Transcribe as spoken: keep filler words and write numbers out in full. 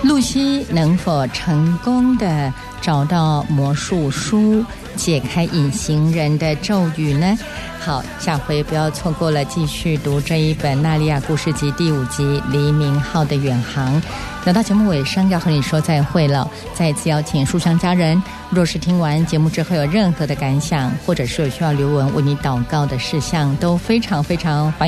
露西能否成功的找到魔术书，解开隐形人的咒语呢？好，下回不要错过了，继续读这一本《纳利亚故事集》第五集《黎明号的远航》。聊到节目尾声，要和你说再会了。再一次邀请书香家人，若是听完节目之后有任何的感想，或者是有需要刘文为你祷告的事项，都非常非常欢迎。